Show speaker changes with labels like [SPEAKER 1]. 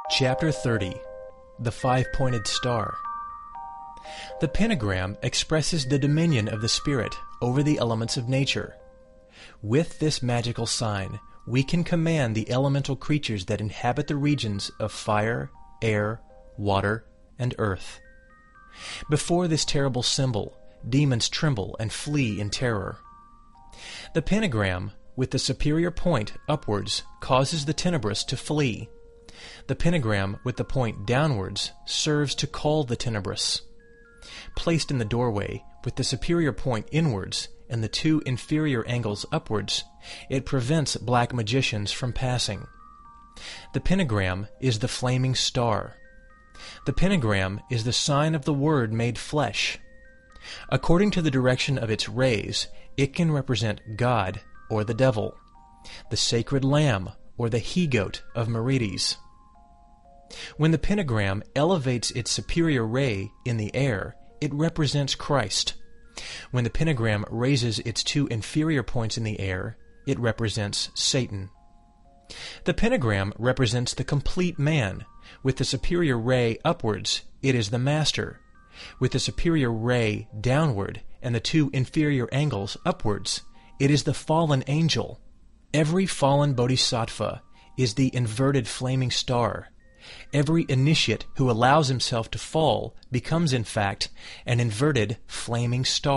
[SPEAKER 1] Chapter 30. The Five-Pointed Star. The pentagram expresses the dominion of the spirit over the elements of nature. With this magical sign, we can command the elemental creatures that inhabit the regions of fire, air, water, and earth. Before this terrible symbol, demons tremble and flee in terror. The pentagram, with the superior point upwards, causes the tenebrous to flee. The pentagram with the point downwards serves to call the tenebrous. Placed in the doorway, with the superior point inwards and the two inferior angles upwards, it prevents black magicians from passing. The pentagram is the flaming star. The pentagram is the sign of the Word made flesh. According to the direction of its rays, it can represent God or the devil, the sacred lamb or the he-goat of Meredes. When the pentagram elevates its superior ray in the air, it represents Christ. When the pentagram raises its two inferior points in the air, it represents Satan. The pentagram represents the complete man. With the superior ray upwards, it is the master. With the superior ray downward and the two inferior angles upwards, it is the fallen angel. Every fallen bodhisattva is the inverted flaming star. Every initiate who allows himself to fall becomes in fact an inverted flaming star.